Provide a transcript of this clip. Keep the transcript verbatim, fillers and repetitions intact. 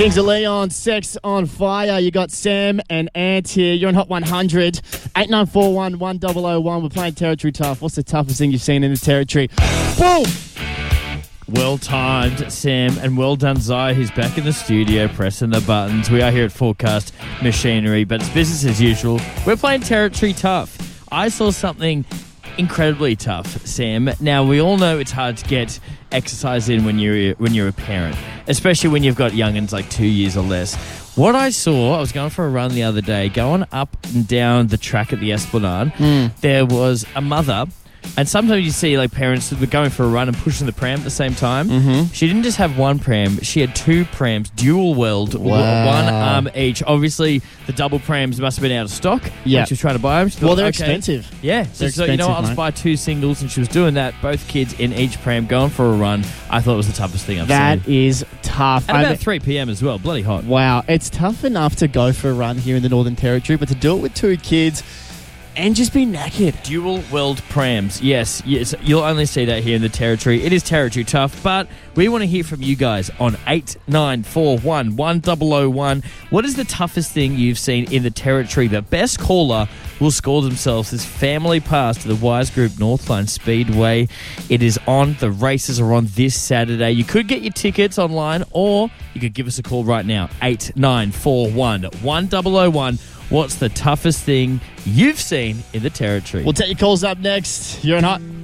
Kings of Leon, Sex on Fire. You got Sam and Ant here. You're on Hot one hundred, eight nine four one, one zero zero one. We're playing Territory Tough. What's the toughest thing you've seen in the Territory? Boom! Well timed, Sam, and well done, Zai, who's back in the studio pressing the buttons. We are here at Forecast Machinery, but it's business as usual. We're playing Territory Tough. I saw something incredibly tough, Sam. Now, we all know it's hard to get exercise in when you're when you're a parent, especially when you've got young'uns like two years or less. What I saw, I was going for a run the other day, going up and down the track at the Esplanade. Mm. There was a mother, and sometimes you see like parents that were going for a run and pushing the pram at the same time. Mm-hmm. She didn't just have one pram, she had two prams, dual weld, Wow. one arm each. Obviously, the double prams must have been out of stock Yeah. when she was trying to buy them. She Well, thought, they're okay. expensive. Yeah, so, They're so you know what, I'll expensive, just buy two singles, and she was doing that, both kids in each pram, going for a run. I thought it was the toughest thing I've That seen. is tough. At I about mean- three p.m. as well, bloody hot. Wow, it's tough enough to go for a run here in the Northern Territory, but to do it with two kids and just be knackered. Dual weld prams. Yes, yes, you'll only see that here in the Territory. It is Territory Tough, but we want to hear from you guys on eight nine four one, one zero zero one. What is the toughest thing you've seen in the Territory? The best caller will score themselves this family pass to the Wise Group Northline Speedway. It is on. The races are on this Saturday. You could get your tickets online, or you could give us a call right now, eight nine four one, one zero zero one. What's the toughest thing you've seen in the Territory? We'll take your calls up next. You're on Hot.